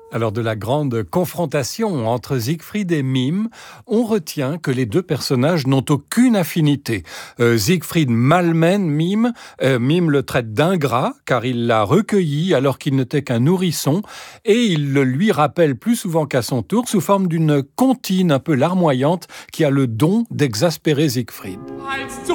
Alors de la grande confrontation entre Siegfried et Mime, on retient que les deux personnages n'ont aucune affinité. Siegfried malmène Mime, Mime le traite d'ingrat car il l'a recueilli alors qu'il n'était qu'un nourrisson et il le lui rappelle plus souvent qu'à son tour sous forme d'une comptine un peu larmoyante qui a le don d'exaspérer Siegfried.